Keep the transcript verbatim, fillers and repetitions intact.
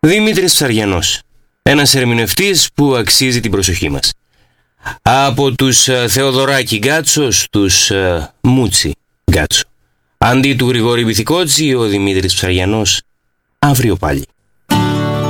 Δημήτρης Ψαριανός, ένας ερμηνευτής που αξίζει την προσοχή μας. Από τους Θεοδωράκη Γκάτσο στους Μούτσι Γκάτσο. Αντί του Γρηγόρη Μπιθικότζη, ο Δημήτρης Ψαριανός, αύριο πάλι.